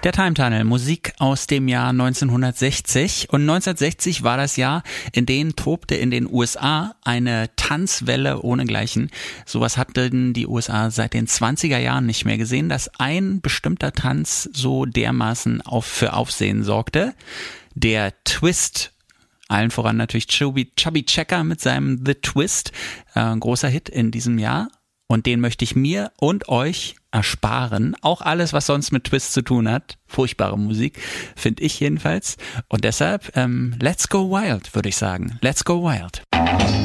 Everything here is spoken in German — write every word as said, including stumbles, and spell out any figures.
Der Time Tunnel, Musik aus dem Jahr neunzehnhundertsechzig. Und neunzehnhundertsechzig war das Jahr, in dem tobte in den U S A eine Tanzwelle ohnegleichen. Sowas hatten die U S A seit den zwanziger Jahren nicht mehr gesehen, dass ein bestimmter Tanz so dermaßen auf, für Aufsehen sorgte. Der Twist. Allen voran natürlich Chubby, Chubby Checker mit seinem The Twist. Äh, großer Hit in diesem Jahr. Und den möchte ich mir und euch ersparen. Auch alles, was sonst mit Twist zu tun hat. Furchtbare Musik, finde ich jedenfalls. Und deshalb, ähm, let's go wild, würde ich sagen. Let's go wild.